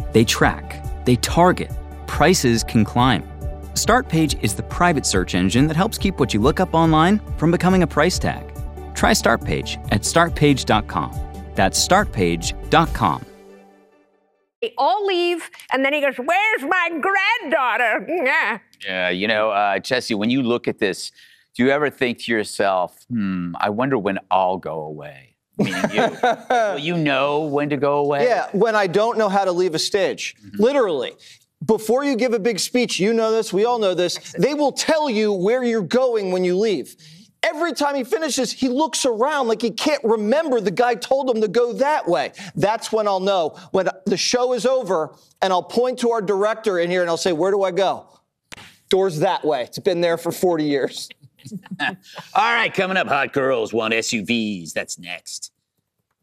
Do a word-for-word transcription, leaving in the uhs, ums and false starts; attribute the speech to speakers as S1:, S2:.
S1: They track, they target, prices can climb. Startpage is the private search engine that helps keep what you look up online from becoming a price tag. Try Startpage at start page dot com. That's start page dot com.
S2: They all leave, and then he goes, "Where's my granddaughter?" Yeah,
S3: yeah you know, uh, Jesse, when you look at this, do you ever think to yourself, hmm, I wonder when I'll go away? Meaning you. Will you know when to go away?
S4: Yeah, when I don't know how to leave a stage. Mm-hmm. Literally. Before you give a big speech, you know this, we all know this, they will tell you where you're going when you leave. Every time he finishes, he looks around like he can't remember the guy told him to go that way. That's when I'll know. When the show is over, and I'll point to our director in here and I'll say, "Where do I go?" "Doors that way." It's been there for forty years.
S3: All right, coming up, hot girls want S U Vs. That's next.